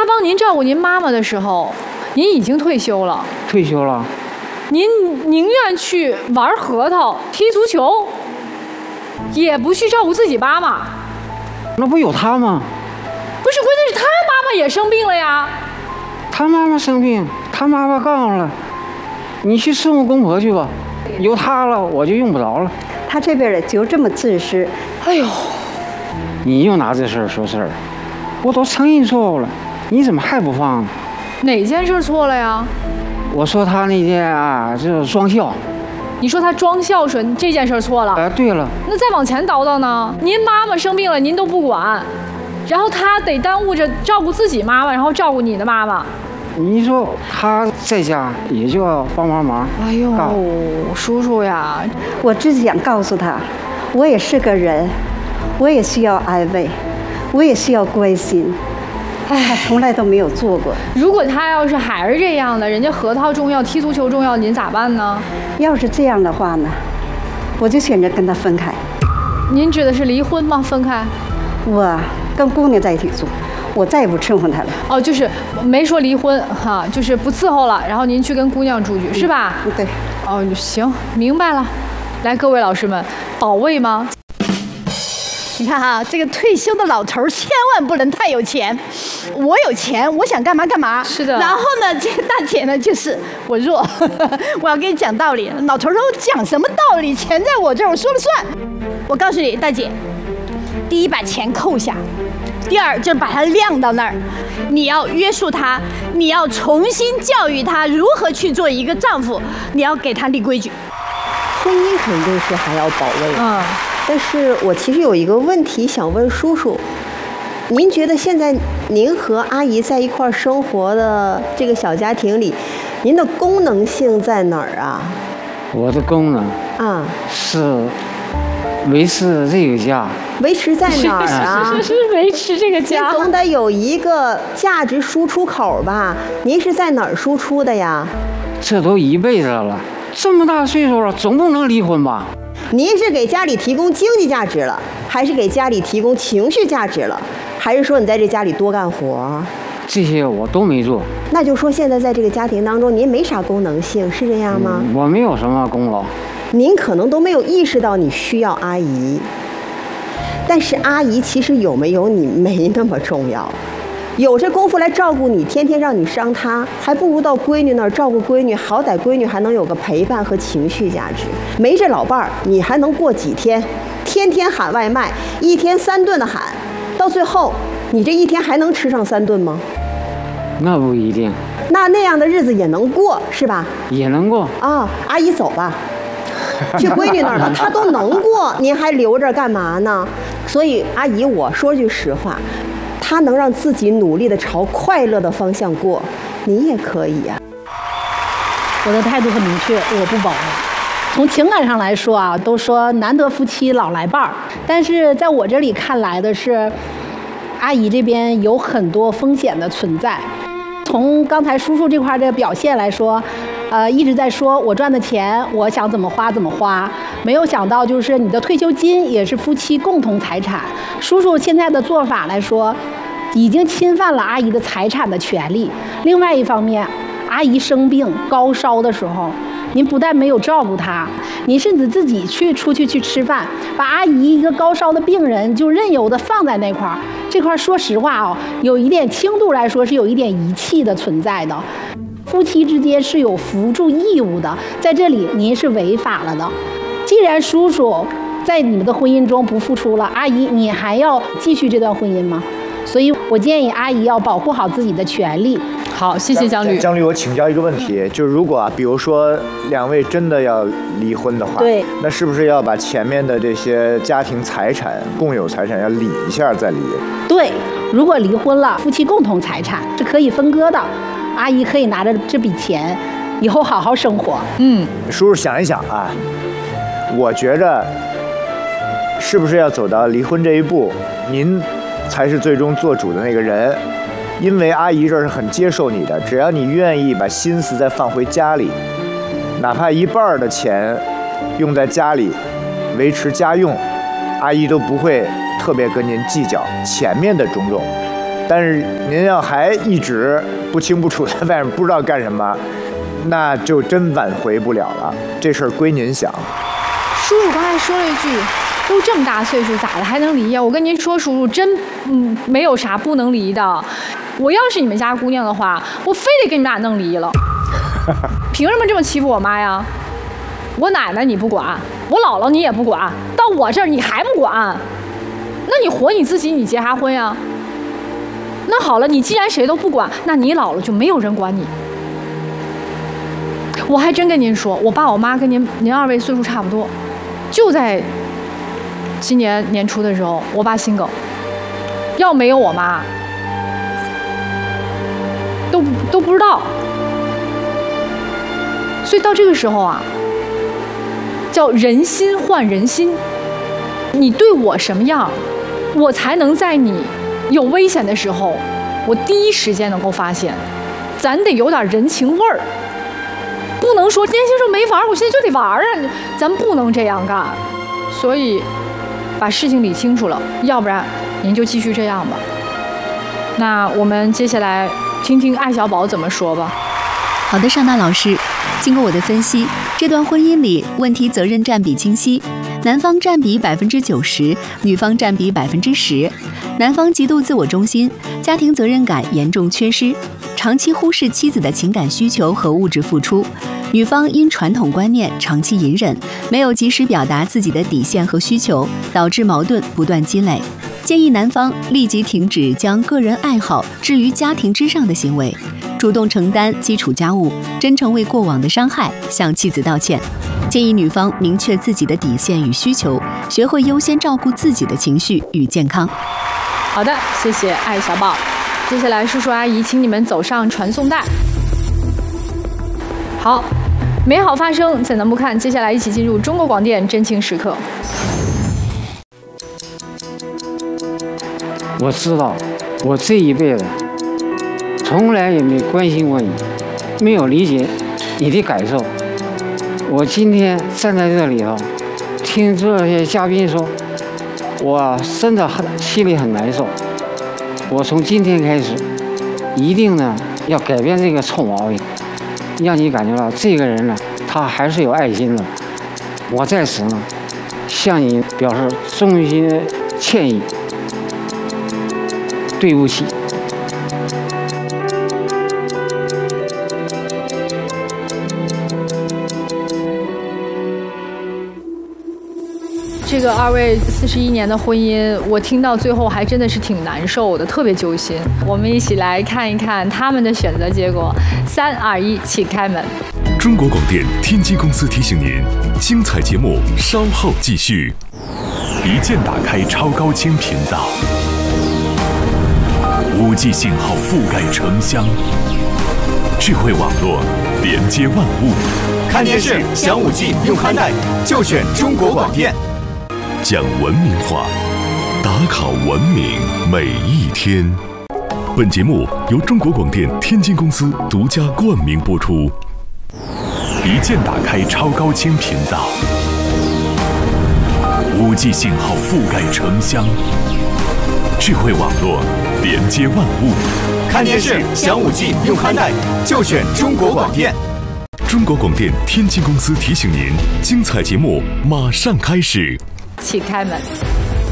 帮您照顾您妈妈的时候，您已经退休了。 退休了。 您宁愿去玩核桃、踢足球，也不去照顾自己妈妈。 那不有他吗？ 不是，关键是他妈妈也生病了呀。 他妈妈生病，他妈妈告诉了，你去伺候公婆去吧，有他了我就用不着了。 他这边就这么自私。 哎呦， 你又拿这事儿说事儿，我都承认错误了，你怎么还不放呢？ 哪件事错了呀？ 我说他那天啊，就是装孝。 你说他装孝顺这件事错了？ 对了。 那再往前倒倒呢？您妈妈生病了，您都不管，然后他得耽误着照顾自己妈妈，然后照顾你的妈妈。 你说他在家也就要帮忙。 哎呦，叔叔呀， 我只想告诉他，我也是个人，我也需要安慰，我也需要关心。他从来都没有做过。 如果他要是还是这样的，人家核桃重要，踢足球重要，您咋办呢？ 要是这样的话呢，我就选择跟他分开。 您指的是离婚吗？分开？ 我跟姑娘在一起住，我再也不伺候她了。 哦，就是没说离婚哈，就是不伺候了，然后您去跟姑娘住去，是吧？ 对。 哦，行，明白了。来，各位老师们，保卫吗？ 你看哈，这个退休的老头千万不能太有钱。我有钱，我想干嘛干嘛。 是的。 然后呢，这个大姐呢，就是我弱，我要跟你讲道理。老头说：“我讲什么道理？钱在我这儿，我说了算。”我告诉你，大姐，第一把钱扣下，第二就是把他晾到那儿。你要约束他，你要重新教育他如何去做一个丈夫，你要给他立规矩。 婚姻肯定是还要保卫。但是我其实有一个问题想问叔叔，您觉得现在您和阿姨在一块儿生活的这个小家庭里，您的功能性在哪儿啊？ 我的功能是维持这个家。 维持在哪儿啊？ 是维持这个家。 您总得有一个价值输出口吧？您是在哪儿输出的呀？ 这都一辈子了，这么大岁数了，总不能离婚吧？ 您是给家里提供经济价值了，还是给家里提供情绪价值了，还是说你在这家里多干活？ 这些我都没做。 那就说现在在这个家庭当中，您没啥功能性，是这样吗？ 我没有什么功劳。 您可能都没有意识到你需要阿姨，但是阿姨其实有没有你没那么重要。有这功夫来照顾你，天天让你伤她，还不如到闺女那儿照顾闺女，好歹闺女还能有个陪伴和情绪价值。没这老伴儿，你还能过几天？天天喊外卖，一天3顿的喊，到最后你这一天还能吃上3顿吗？ 那不一定。 那样的日子也能过，是吧？ 也能过啊，阿姨走吧，去闺女那儿吧，她都能过，您还留着干嘛呢？所以阿姨，我说句实话。他能让自己努力的朝快乐的方向过，你也可以呀。 我的态度很明确，我不保卫。从情感上来说啊，都说难得夫妻老来伴儿，但是在我这里看来的是，阿姨这边有很多风险的存在。从刚才叔叔这块的表现来说，一直在说我赚的钱，我想怎么花怎么花，没有想到就是你的退休金也是夫妻共同财产。叔叔现在的做法来说，已经侵犯了阿姨的财产的权利。另外一方面，阿姨生病高烧的时候，您不但没有照顾她，您甚至自己出去吃饭，把阿姨一个高烧的病人就任由的放在那块儿。这块说实话啊，有一点轻度来说是有一点遗弃的存在的。夫妻之间是有扶助义务的，在这里您是违法了的。既然叔叔在你们的婚姻中不付出了，阿姨你还要继续这段婚姻吗？所以我建议阿姨要保护好自己的权利。 好，谢谢江律。 江律，我请教一个问题，就是如果比如说2位真的要离婚的话， 对， 那是不是要把前面的这些家庭财产、共有财产要理一下再离？ 对，如果离婚了，夫妻共同财产是可以分割的，阿姨可以拿着这笔钱以后好好生活。 叔叔想一想啊，我觉着是不是要走到离婚这一步，您才是最终做主的那个人？因为阿姨这儿是很接受你的，只要你愿意把心思再放回家里，哪怕1半的钱用在家里维持家用，阿姨都不会特别跟您计较前面的种种。 但是您要还一直不清不楚在外面不知道干什么，那就真挽回不了了。这事儿归您想。 叔叔刚才说了一句，都这么大岁数咋的还能离呀？我跟您说，叔叔真没有啥不能离的。我要是你们家姑娘的话，我非得跟你们俩弄离了。凭什么这么欺负我妈呀？我奶奶你不管，我姥姥你也不管，到我这儿你还不管，那你活你自己，你结啥婚呀？那好了，你既然谁都不管，那你老了就没有人管你。我还真跟您说，我爸我妈跟您二位岁数差不多，就在今年年初的时候，我爸心梗，要没有我妈，都不知道。所以到这个时候啊，叫人心换人心。你对我什么样，我才能在你有危险的时候，我第一时间能够发现。咱得有点人情味儿，不能说年轻时候没玩，我现在就得玩啊！咱不能这样干。所以把事情理清楚了，要不然您就继续这样吧。那我们接下来听听艾小宝怎么说吧。 好的，尚娜老师，经过我的分析，这段婚姻里问题责任占比清晰，男方占比90%，女方占比10%。男方极度自我中心，家庭责任感严重缺失，长期忽视妻子的情感需求和物质付出；女方因传统观念长期隐忍，没有及时表达自己的底线和需求，导致矛盾不断积累。建议男方立即停止将个人爱好置于家庭之上的行为，主动承担基础家务，真诚为过往的伤害向妻子道歉。建议女方明确自己的底线与需求，学会优先照顾自己的情绪与健康。 好的，谢谢艾小宝。接下来叔叔阿姨请你们走上传送带。好，美好发生怎能不看？接下来一起进入中国广电真情时刻。 我知道，我这一辈子从来也没关心过你，没有理解你的感受。我今天站在这里头，听这些嘉宾说，我真的心里很难受。我从今天开始，一定呢要改变这个臭毛病，让你感觉到这个人呢，他还是有爱心的。我在此呢，向你表示衷心的歉意，对不起。 这个二位41年的婚姻，我听到最后还真的是挺难受的，特别揪心。我们一起来看一看他们的选择结果。3、2、1，请开门。 中国广电天津公司提醒您，精彩节目稍后继续。一键打开超高清频道，5G 信号覆盖城乡，智慧网络连接万物。 看电视想5G 用宽带，就选中国广电。 讲文明话，打卡文明每一天。本节目由中国广电天津公司独家冠名播出。一键打开超高清频道，5G 信号覆盖城乡，智慧网络连接万物。 看电视想5G 用宽带，就选中国广电。 中国广电天津公司提醒您，精彩节目马上开始。 请开门。